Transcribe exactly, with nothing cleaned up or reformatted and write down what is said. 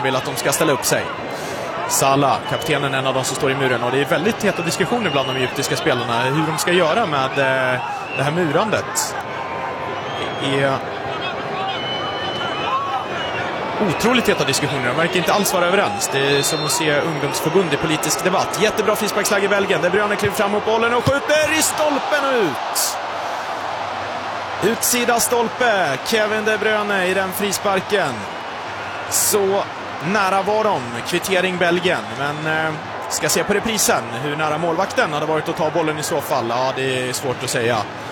vill att de ska ställa upp sig. Salah, kaptenen, en av de som står i muren, och det är väldigt heta diskussioner bland de egyptiska spelarna hur de ska göra med eh, det här murandet. Det är otroligt heta diskussioner, de verkar inte alls vara överens. Det är som att se ungdomsförbund i politisk debatt. Jättebra frisparkslag i Belgien, De Bruyne kliver fram mot bollen och skjuter i stolpen och ut. Utsida stolpe, Kevin De Bruyne i den frisparken. Så nära var de, kvittering Belgien, men eh, ska se på reprisen hur nära målvakten hade varit att ta bollen i så fall. Ja, det är svårt att säga.